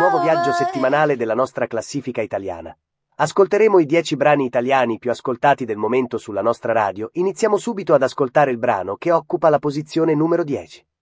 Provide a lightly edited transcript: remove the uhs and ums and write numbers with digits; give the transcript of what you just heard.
nuovo viaggio settimanale della nostra classifica italiana. Ascolteremo i 10 brani italiani più ascoltati del momento sulla nostra radio. Iniziamo subito ad ascoltare il brano che occupa la posizione numero 10.